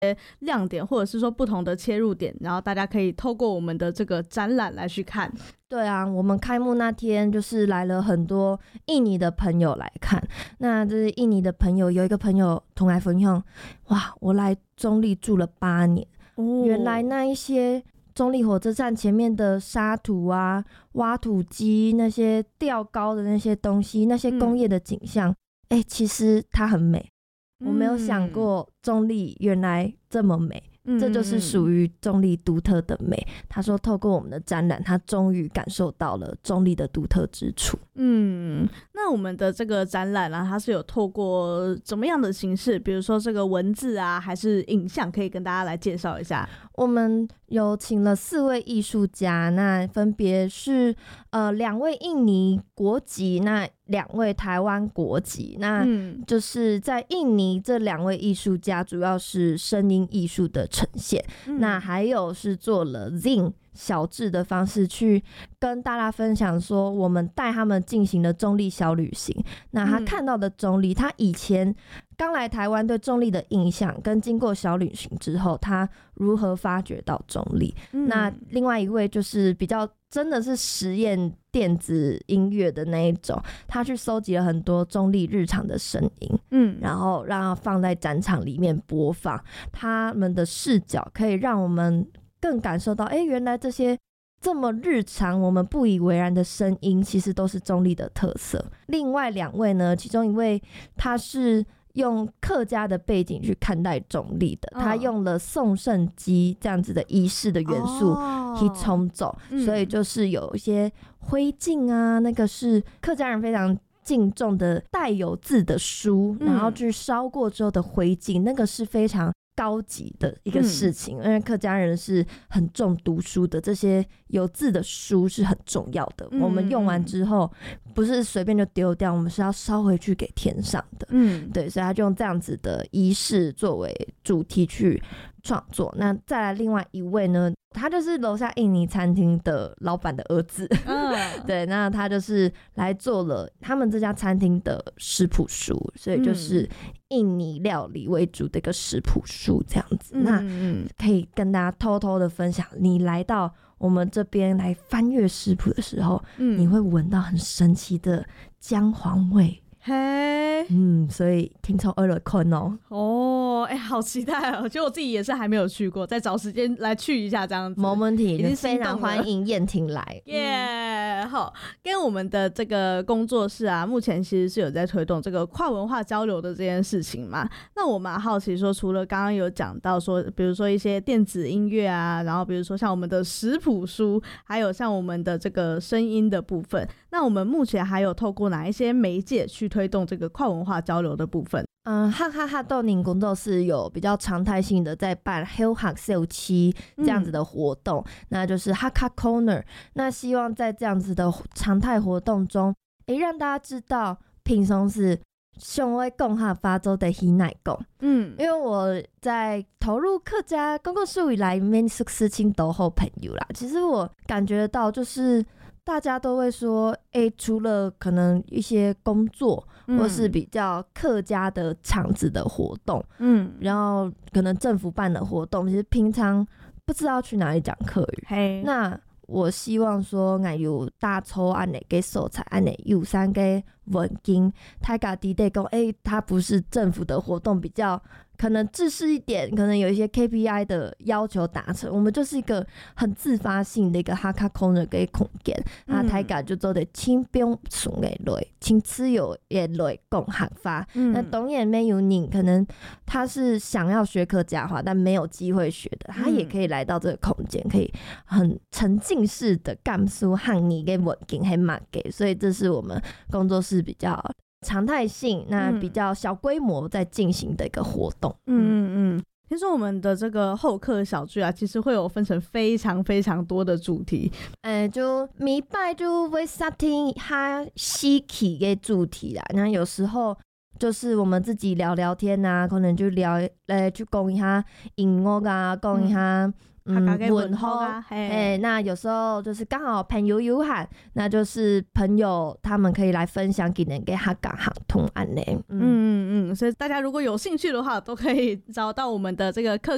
亮点，或者是说不同的切入点，然后大家可以透过我们的这个展览来去看。 对啊，我们开幕那天就是来了很多印尼的朋友来看。那这是印尼的朋友，有一个朋友同来分享，哇，我来中立住了8年，原来那一些中立火车站前面的沙土啊、挖土机、那些吊高的那些东西、那些工业的景象，其实它很美。我没有想过中立原来这么美，这就是属于中立独特的美。他说透过我们的展览，他终于感受到了中立的独特之处。 那我们的这个展览啊，它是有透过怎么样的形式，比如说这个文字啊还是影像，可以跟大家来介绍一下？ 我们有请了4位艺术家，那分别是2位印尼国籍，那2位台湾国籍。那就是在印尼这2位艺术家主要是声音艺术的呈现，那还有是做了 Zine 小志的方式去跟大家分享说我们带他们进行了中立小旅行。那他看到的中立，他以前刚来台湾对中立的印象，跟经过小旅行之后他如何发掘到中立。那另外一位就是比较真的是实验电子音乐的那一种，他去搜集了很多中立日常的声音，然后让他放在展场里面播放，他们的视角可以让我们更感受到原来这些这么日常我们不以为然的声音其实都是中立的特色。另外2位呢，其中一位他是用客家的背景去看待中立的，他用了送圣机这样子的仪式的元素去冲走，所以就是有一些灰烬啊，那个是客家人非常敬重的带有字的书，然后去烧过之后的灰烬，那个是非常高级的一个事情，因为客家人是很重读书的，这些有字的书是很重要的，我们用完之后不是随便就丢掉，我们是要烧回去给天上的。对，所以他就用这样子的仪式作为主题去创作。那再来另外一位呢，他就是楼下印尼餐厅的老板的儿子，对，那他就是来做了他们这家餐厅的食谱书，所以就是印尼料理为主的一个食谱书这样子。那可以跟大家偷偷的分享，你来到我们这边来翻阅食谱的时候，你会闻到很神奇的姜黄味。所以听从二了困好期待哦！就我自己也是还没有去过，再找时间来去一下这样子。 没问题，非常欢迎燕婷来。 好，跟我们的这个工作室啊，目前其实是有在推动这个跨文化交流的这件事情嘛。那我蛮好奇说，除了刚刚有讲到说，比如说一些电子音乐啊，然后比如说像我们的食谱书，还有像我们的这个声音的部分，那我们目前还有透过哪一些媒介去推动这个跨文化交流的部分？ 哈哈哈豆宁工作室有比较常态性的在办 Hell Hack Sale 7这样子的活动，那就是哈卡 Corner。那希望在这样子的常态活动中，让大家知道平常是上会讲哈发州的喜奶讲。因为我在投入客家公共事务以来，面是事情都好朋友啦。其实我感觉到就是大家都会说除了可能一些工作或是比较客家的场子的活动，然后可能政府办的活动，其实平常不知道去哪里讲客语。那我希望说我有大抽安内给素材，安内有三个文件，大家伫底讲它不是政府的活动，比较可能制式一点，可能有一些 KPI 的要求达成，我们就是一个很自发性的一个哈卡 corner 的空间，那大家就做的轻兵送的来，轻自由也来讲客话。那当然没有你可能他是想要学客家话但没有机会学的，他也可以来到这个空间，可以很沉浸式的感受汉语跟文件还蛮给，所以这是我们工作室比较常态性，那比较小规模在进行的一个活动。 听说我们的这个后课小聚啊，其实会有分成非常非常多的主题， 就每拜就会设定它稀奇的主题啦。那有时候就是我们自己聊聊天啊，可能就聊去讲一下音乐啊，讲一下文化啊，那有时候就是刚好朋友有喊，那就是朋友他们可以来分享给人给他讲行通案嘞。 所以大家如果有兴趣的话，都可以找到我们的这个课